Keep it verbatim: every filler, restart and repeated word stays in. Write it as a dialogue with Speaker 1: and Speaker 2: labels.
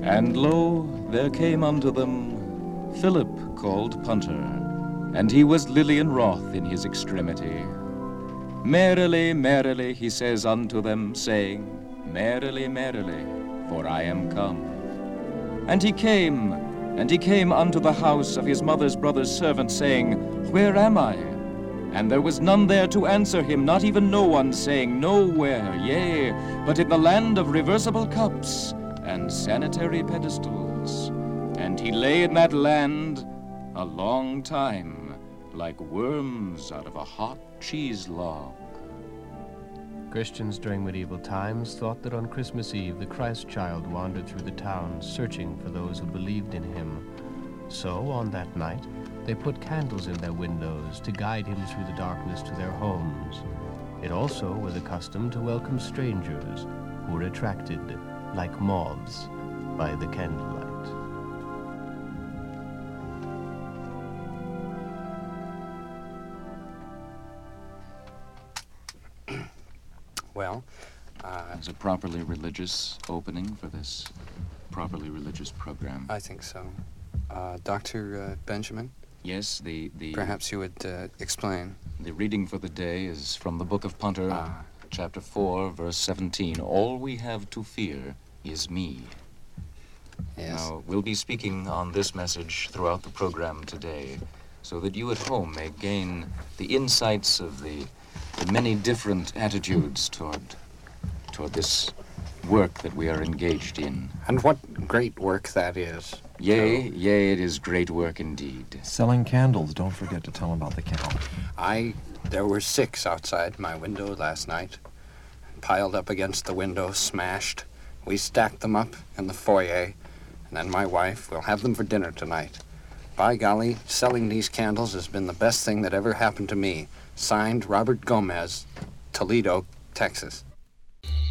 Speaker 1: And lo, there came unto them Philip called Punter, and he was Lilian wroth in his extremity. Merrily, merrily, he says unto them, saying, Merrily, merrily, for I am come. And he came, and he came unto the house of his mother's brother's servant, saying, Where am I? And there was none there to answer him, not even no one, saying, Nowhere, yea, but in the land of reversible cups and sanitary pedestals. And he lay in that land a long time, like worms out of a hot cheese log.
Speaker 2: Christians during medieval times thought that on Christmas Eve the Christ child wandered through the towns searching for those who believed in him. So, on that night, they put candles in their windows to guide him through the darkness to their homes. It also was a custom to welcome strangers who were attracted, like moths, by the candlelight.
Speaker 3: Well, uh,
Speaker 1: It's a properly religious opening for this properly religious program.
Speaker 3: I think so. Uh, Doctor Uh, Benjamin?
Speaker 1: Yes, the, the...
Speaker 3: Perhaps you would uh, explain.
Speaker 1: The reading for the day is from the book of Punter,
Speaker 3: Ah.
Speaker 1: chapter four, verse seventeen. All we have to fear is me.
Speaker 3: Yes.
Speaker 1: Now, we'll be speaking on this message throughout the program today, so that you at home may gain the insights of the, the many different attitudes toward, toward this work that we are engaged in.
Speaker 3: And what great work that is.
Speaker 1: Yea,
Speaker 3: So,
Speaker 1: yea, it is great work indeed.
Speaker 4: Selling candles. Don't forget to tell them about the count.
Speaker 3: I, there were six outside my window last night, piled up against the window, smashed. We stacked them up in the foyer, and then my wife will have them for dinner tonight. By golly, selling these candles has been the best thing that ever happened to me. Signed, Robert Gomez, Toledo, Texas.